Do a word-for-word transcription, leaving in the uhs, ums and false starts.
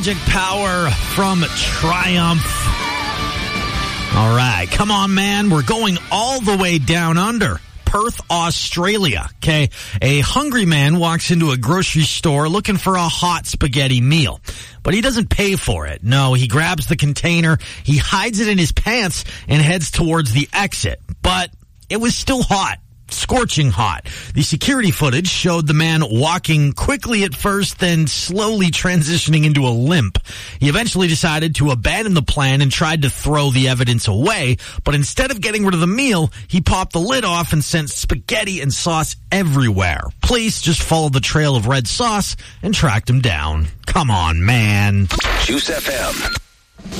Magic Power from Triumph. All right, come on, man. We're going all the way down under. Perth, Australia. Okay, a hungry man walks into a grocery store looking for a hot spaghetti meal, but he doesn't pay for it. No, he grabs the container, he hides it in his pants, and heads towards the exit. But it was still hot. Scorching hot. The security footage showed the man walking quickly at first, then slowly transitioning into a limp. He eventually decided to abandon the plan and tried to throw the evidence away, but instead of getting rid of the meal, he popped the lid off and sent spaghetti and sauce everywhere. Police just followed the trail of red sauce and tracked him down. Come on, man. Juice F M.